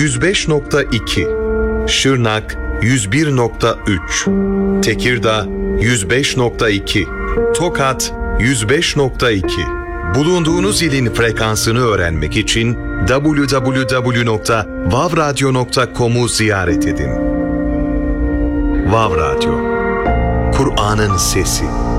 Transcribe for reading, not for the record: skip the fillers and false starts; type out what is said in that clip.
105.2, Şırnak 101.3, Tekirdağ 105.2, Tokat 105.2. Bulunduğunuz ilin frekansını öğrenmek için www.vavradyo.com'u ziyaret edin. Vav Radyo, Kur'an'ın sesi.